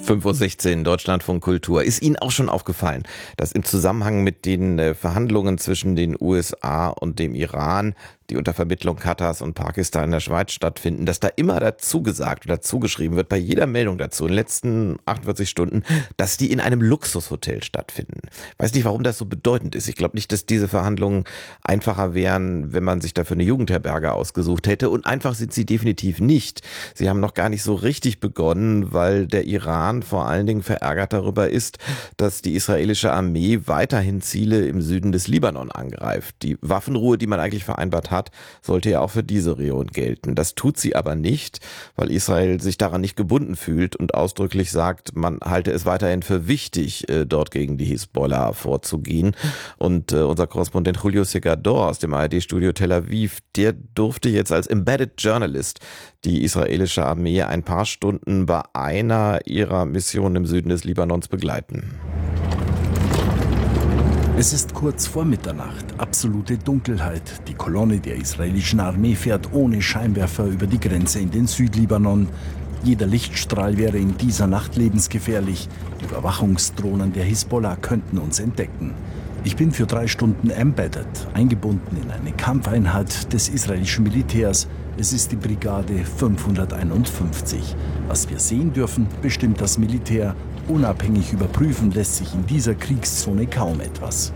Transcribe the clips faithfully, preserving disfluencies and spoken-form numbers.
fünf Uhr sechzehn, Deutschlandfunk Kultur. Ist Ihnen auch schon aufgefallen, dass im Zusammenhang mit den äh, Verhandlungen zwischen den U S A und dem Iran, die unter Vermittlung Katars und Pakistan in der Schweiz stattfinden, dass da immer dazu gesagt oder zugeschrieben wird, bei jeder Meldung dazu in den letzten achtundvierzig Stunden, dass die in einem Luxushotel stattfinden. Weiß nicht, warum das so bedeutend ist. Ich glaube nicht, dass diese Verhandlungen einfacher wären, wenn man sich dafür eine Jugendherberge ausgesucht hätte. Und einfach sind sie definitiv nicht. Sie haben noch gar nicht so richtig begonnen, weil der Iran vor allen Dingen verärgert darüber ist, dass die israelische Armee weiterhin Ziele im Süden des Libanon angreift. Die Waffenruhe, die man eigentlich vereinbart hat, sollte ja auch für diese Region gelten. Das tut sie aber nicht, weil Israel sich daran nicht gebunden fühlt und ausdrücklich sagt, man halte es weiterhin für wichtig, dort gegen die Hisbollah vorzugehen. Und äh, unser Korrespondent Julio Segador aus dem A R D-Studio Tel Aviv, der durfte jetzt als Embedded Journalist die israelische Armee ein paar Stunden bei einer ihrer Missionen im Süden des Libanons begleiten. Es ist kurz vor Mitternacht, absolute Dunkelheit. Die Kolonne der israelischen Armee fährt ohne Scheinwerfer über die Grenze in den Südlibanon. Jeder Lichtstrahl wäre in dieser Nacht lebensgefährlich. Überwachungsdrohnen der Hisbollah könnten uns entdecken. Ich bin für drei Stunden embedded, eingebunden in eine Kampfeinheit des israelischen Militärs. Es ist die Brigade fünfhunderteinundfünfzig. Was wir sehen dürfen, bestimmt das Militär. Unabhängig überprüfen lässt sich in dieser Kriegszone kaum etwas.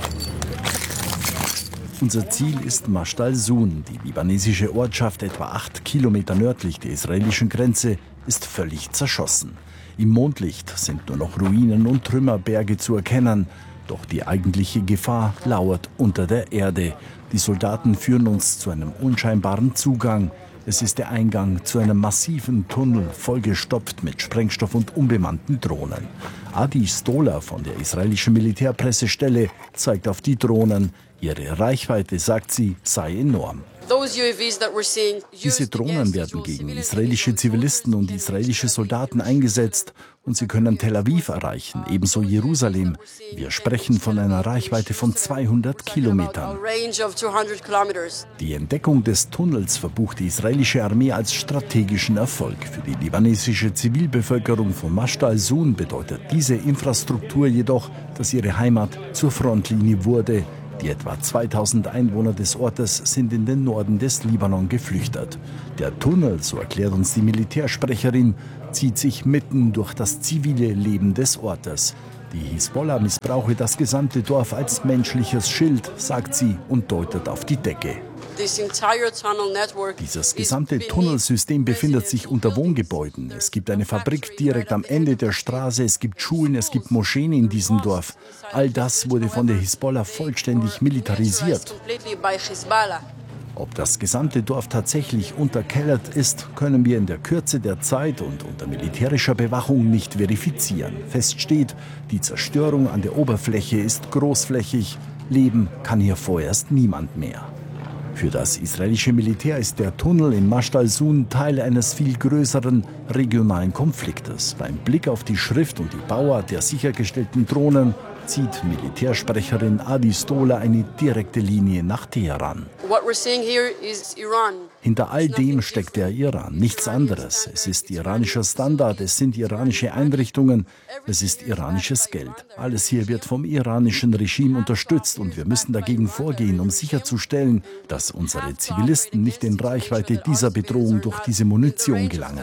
Unser Ziel ist Masht al-Sun. Die libanesische Ortschaft, etwa acht Kilometer nördlich der israelischen Grenze, ist völlig zerschossen. Im Mondlicht sind nur noch Ruinen und Trümmerberge zu erkennen. Doch die eigentliche Gefahr lauert unter der Erde. Die Soldaten führen uns zu einem unscheinbaren Zugang. Es ist der Eingang zu einem massiven Tunnel, vollgestopft mit Sprengstoff und unbemannten Drohnen. Adi Stola von der israelischen Militärpressestelle zeigt auf die Drohnen. Ihre Reichweite, sagt sie, sei enorm. Diese Drohnen werden gegen israelische Zivilisten und israelische Soldaten eingesetzt und sie können Tel Aviv erreichen, ebenso Jerusalem. Wir sprechen von einer Reichweite von zweihundert Kilometern. Die Entdeckung des Tunnels verbucht die israelische Armee als strategischen Erfolg. Für die libanesische Zivilbevölkerung von Masht al-Sun bedeutet diese Infrastruktur jedoch, dass ihre Heimat zur Frontlinie wurde. Die etwa zweitausend Einwohner des Ortes sind in den Norden des Libanon geflüchtet. Der Tunnel, so erklärt uns die Militärsprecherin, zieht sich mitten durch das zivile Leben des Ortes. Die Hisbollah missbrauche das gesamte Dorf als menschliches Schild, sagt sie und deutet auf die Decke. Dieses gesamte Tunnelsystem befindet sich unter Wohngebäuden. Es gibt eine Fabrik direkt am Ende der Straße, es gibt Schulen, es gibt Moscheen in diesem Dorf. All das wurde von der Hisbollah vollständig militarisiert. Ob das gesamte Dorf tatsächlich unterkellert ist, können wir in der Kürze der Zeit und unter militärischer Bewachung nicht verifizieren. Fest steht, die Zerstörung an der Oberfläche ist großflächig. Leben kann hier vorerst niemand mehr. Für das israelische Militär ist der Tunnel in Masht al-Sun Teil eines viel größeren regionalen Konfliktes. Beim Blick auf die Schrift und die Bauart der sichergestellten Drohnen zieht Militärsprecherin Adi Stola eine direkte Linie nach Teheran. Hinter all dem steckt der Iran, nichts anderes. Es ist iranischer Standard, es sind iranische Einrichtungen, es ist iranisches Geld. Alles hier wird vom iranischen Regime unterstützt und wir müssen dagegen vorgehen, um sicherzustellen, dass unsere Zivilisten nicht in Reichweite dieser Bedrohung durch diese Munition gelangen.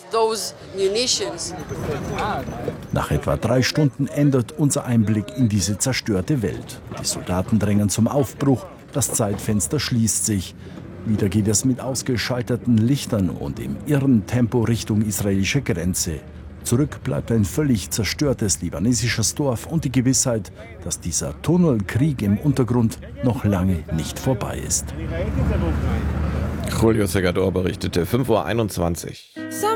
Nach etwa drei Stunden endet unser Einblick in diese zerstörte Welt. Die Soldaten drängen zum Aufbruch, das Zeitfenster schließt sich. Wieder geht es mit ausgeschalteten Lichtern und im irren Tempo Richtung israelische Grenze. Zurück bleibt ein völlig zerstörtes libanesisches Dorf und die Gewissheit, dass dieser Tunnelkrieg im Untergrund noch lange nicht vorbei ist. Julio Segador berichtete, fünf Uhr einundzwanzig. So